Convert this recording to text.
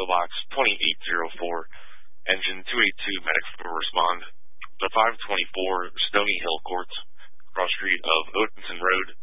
Box 2804, Engine 282, medics will respond. The 524 Stony Hill Court, cross street of Odenton Road,